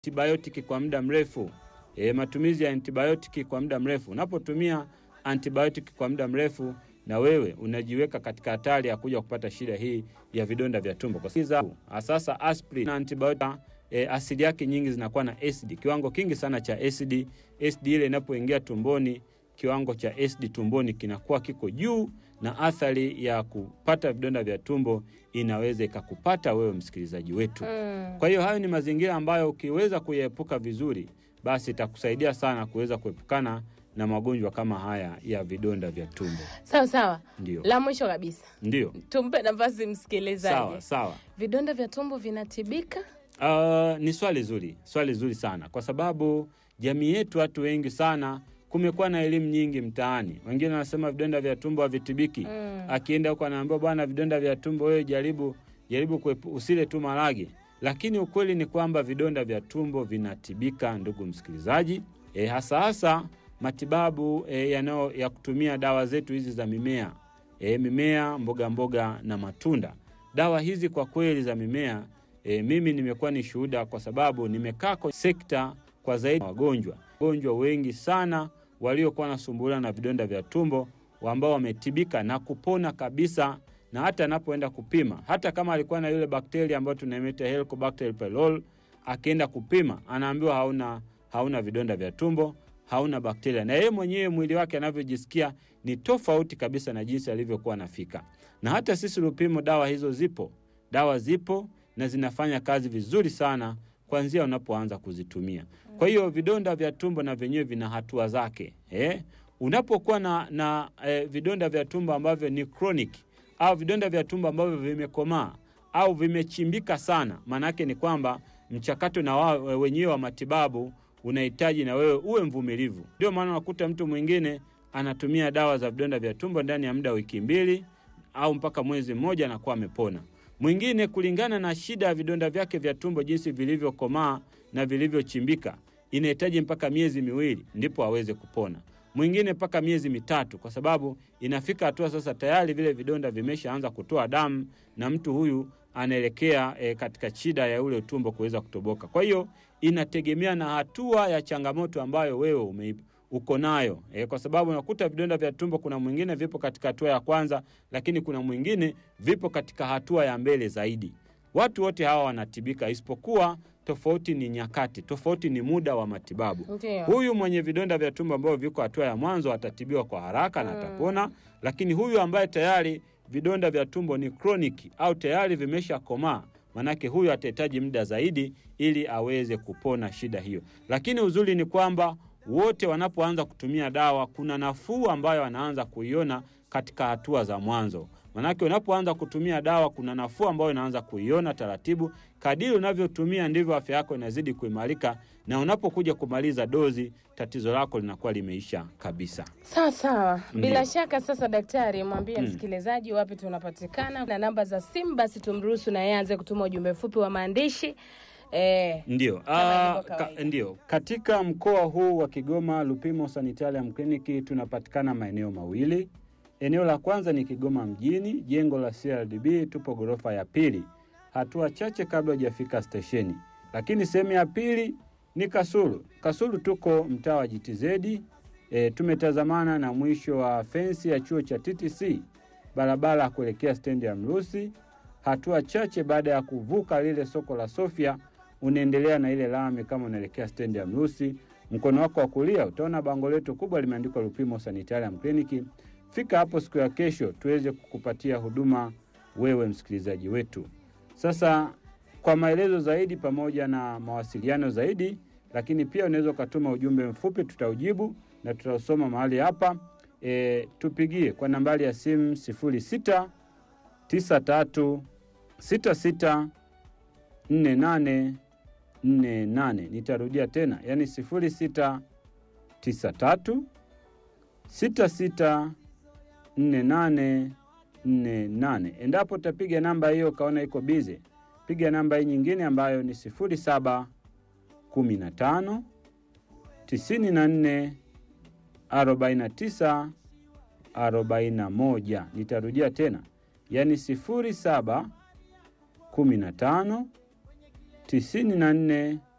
Antibiotiki kwa muda mrefu. Matumizi ya antibiotiki kwa muda mrefu. Unapotumia antibiotiki kwa muda mrefu, na wewe unajiweka katika hatari ya kuja kupata shida hii ya vidonda vya tumbo. Kwa sababu sasa aspirin na antibiotic asidi yake nyingi zinakuwa na acid, kiwango kingi sana cha acid. Acid ile inapoingia tumboni, kiwango cha acid tumboni kinakuwa kiko juu, na athari ya kupata vidonda vya tumbo inaweza ikakupata wewe msikilizaji wetu. Kwa hiyo hayo ni mazingira ambayo ukiweza kuyaepuka vizuri, basi itakusaidia sana kuweza kuepukana na magonjwa kama haya ya vidonda vya tumbo. Sawa. Ndio. La mwisho kabisa. Ndio. Tumpe nafasi msikilizaji. Sawa. Vidonda vya tumbo vinatibika? Ni swali zuri sana, kwa sababu jamii yetu watu wengi sana, kumekuwa na elimu nyingi mtaani. Wengine wanasema vidonda vya tumbo havitibiki. Akienda huko anaambiwa bwana, vidonda vya tumbo wewe jaribu usile tu marage. Lakini ukweli ni kwamba vidonda vya tumbo vinatibika, ndugu msikilizaji. Hasa matibabu ya kutumia dawa zetu hizi za mimea. Mimea, mboga na matunda. Dawa hizi kwa kweli za mimea, mimi nimekuwa ni shuhuda, kwa sababu nimekaa kwa sekta kwa zaidi wagonjwa wengi sana waliokuwa wanasumbuliwa na vidonda vya tumbo, ambao wametibika na kupona kabisa. Na hata anapoenda kupima, hata kama alikuwa na yule bakteria ambayo tunaita Helicobacter pylori, akienda kupima anaambiwa hauna vidonda vya tumbo, hauna bakteria. Na yeye mwenyewe mwili wake anavyojisikia ni tofauti kabisa na jinsi alivyokuwa anafika. Na hata sisi Lupimo dawa hizo zipo na zinafanya kazi vizuri sana kuanzia unapoanza kuzitumia. Kwa hiyo vidonda vya tumbo na vyenyewe vina hatua zake. Unapokuwa na vidonda vya tumbo ambavyo ni chronic, au vidonda vya tumbo ambavyo vimekomaa au vimechimbika sana, maana yake ni kwamba mchakato na wenyewe wa matibabu unahitaji na wewe uwe mvumilivu. Ndio maana unakuta mtu mwingine anatumia dawa za vidonda vya tumbo ndani ya muda wa wiki 2 au mpaka mwezi mmoja na kuwa amepona. Mwingine kulingana na shida ya vidonda vyake vya tumbo jinsi vilivyokomaa na vilivyochimbika, inahitaji mpaka miezi 2 ndipo aweze kupona. Mwingine mpaka miezi 3, kwa sababu inafika hatua sasa tayari vile vidonda vimeshaanza kutoa damu, na mtu huyu anaelekea katika shida ya ule tumbo kuweza kutoboka. Kwa hiyo inategemea na hatua ya changamoto ambayo wewe uko nayo. Kwa sababu unakuta vidonda vya tumbo kuna mwingine vipo katika hatua ya kwanza, lakini kuna mwingine vipo katika hatua ya mbele zaidi. Watu wote hawa wanatibika, isipokuwa tofauti ni nyakati, tofauti ni muda wa matibabu. Okay. Huyu mwenye vidonda vya tumbo ambao viko hatua ya mwanzo atatibiwa kwa haraka na atapona, lakini huyu ambaye tayari vidonda vya tumbo ni chronic au tayari vimeshakomaa, manake huyu atahitaji muda zaidi ili aweze kupona shida hiyo. Lakini uzuri ni kwamba wote wanapoanza kutumia dawa kuna nafuu ambayo wanaanza kuiona katika hatua za mwanzo. Manake unapoanza kutumia dawa kuna nafuu ambayo unaanza kuiona taratibu. Kadiri unavyotumia ndivyo afya yako inazidi kuimarika, na unapokuja kumaliza dozi tatizo lako linakuwa limeisha kabisa. Sawa. Bila shaka sasa daktari, mwambie msikilizaji wapi tunapatikana na namba za simu, basi tumruhusu na yeye aanze kutuma ujumbe mfupi wa maandishi. Ndio. Katika mkoa huu wa Kigoma, Lupimo Sanitarium Clinic tunapatikana maeneo mawili. Eneo la kwanza ni Kigoma mjini, jengo la CRDB, tupo ghorofa ya 2, hatua chache kabla hujafika stesheni. Lakini sehemu ya pili ni Kasulu tuko mtaa wa GTZ, tumetazamana na mwisho wa fensi ya chuo cha TTC, barabara kuelekea stendi ya Mrusi. Hatua chache baada ya kuvuka lile soko la Sofia, unaendelea na ile lami kama unaelekea stendi ya Mrusi. Mkono wako wa kulia utaona bango letu kubwa limeandikwa Lupimo Sanitarium Clinic. Fika hapo siku ya kesho tuweze kukupatia huduma wewe msikilizaji wetu. Sasa kwa maelezo zaidi pamoja na mawasiliano zaidi, lakini pia unaweza kutuma ujumbe mfupi, tutaujibu na tutausoma mahali hapa. Tupigie kwa nambari ya simu 0693664848. Nitarudia tena, yani 0693664848. Endapo utapiga namba hiyo kaona iko busy, piga namba hii nyingine ambayo ni 0715 94 49 41. Nitarudia tena, yani 0715 94